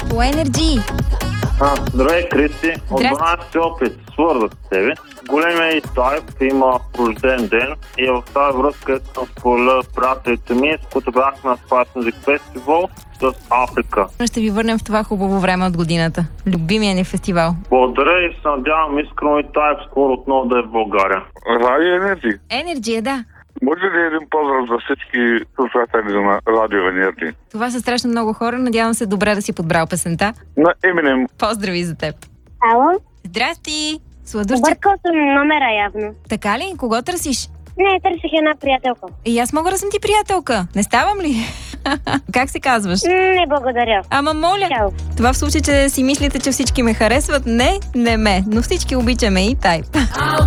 По Енерджи. Здравей, Кристи. От Здрасти. 12 опит свързах с тебе. Големия и Тайп има рожден ден и в тази връзка искам да споделя приятелите ми, с които бях на Spice Music Festival с Африка. Ще ви върнем в това хубаво време от годината. Любимия ни фестивал. Благодаря и се надявам искрено и Тайп скоро отново да е в България. Радио Енерджи. Енерджи, да. Може ли един поздрав за всички слушатели на Радио Енерджи? Това са страшно много хора. Надявам се добре да си подбрал песента. На Еминем. Поздрави за теб. Ало? Здрасти! Сладурче. Объркал съм номера явно. Така ли? Кого търсиш? Не, търсих една приятелка. И аз мога да съм ти приятелка. Не ставам ли? Как се казваш? Не, благодаря. Ама моля. Чао. Това в случай, че си мислите, че всички ме харесват. Не ме. Но всички обичаме и Тайп.